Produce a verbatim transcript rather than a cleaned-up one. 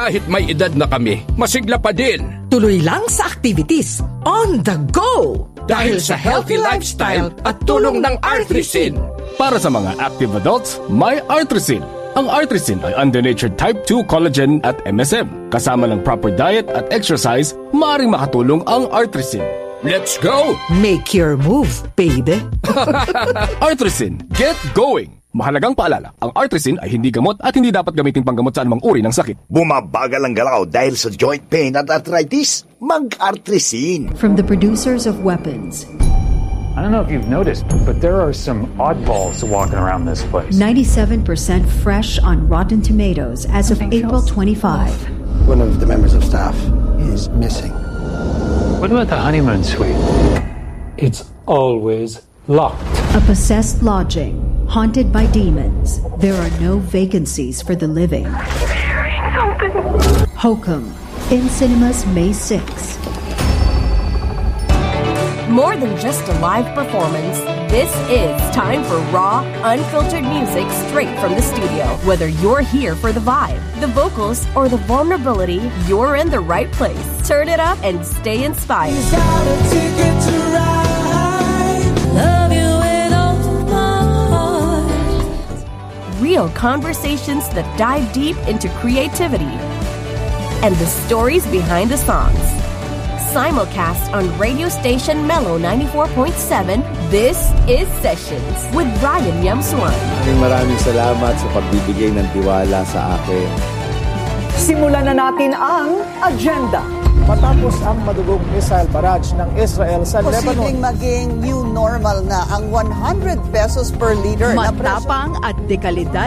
Kahit may edad na kami, masigla pa din. Tuloy lang sa activities. On the go! Dahil sa healthy lifestyle at tulong ng Artrisin. Para sa mga active adults, may Artrisin. Ang Artrisin ay undonatured type two collagen at M S M. Kasama ng proper diet at exercise, maaaring makatulong ang Artrisin. Let's go! Make your move, baby. Artrisin, get going! Mahalagang paalala, ang Artrisin ay hindi gamot at hindi dapat gamitin panggamot sa anumang uri ng sakit. Bumabagal ang galaw dahil sa joint pain at arthritis? Mag-Artrisin. From the producers of weapons. I don't know if you've noticed, but there are some oddballs walking around this place. ninety-seven percent fresh on Rotten Tomatoes as of April twenty-fifth. One of the members of staff is missing. What about the honeymoon suite? It's always locked. A possessed lodging, haunted by demons. There are no vacancies for the living. Hokum, in cinemas May sixth. More than just a live performance, this is time for raw, unfiltered music straight from the studio. Whether you're here for the vibe, the vocals, or the vulnerability, you're in the right place. Turn it up and stay inspired. Love you with all my heart. Real conversations that dive deep into creativity and the stories behind the songs. Simulcast on radio station Mellow ninety-four point seven, this is Sessions with Brian Yamsuan. Maraming maraming salamat sa pagbibigay ng tiwala sa akin. Simulan na natin ang agenda. Matapos ang madugong missile barrage ng Israel sa Lebanon. Posibleng maging new normal na ang one hundred pesos per liter na presyo. Matapang at dekalidad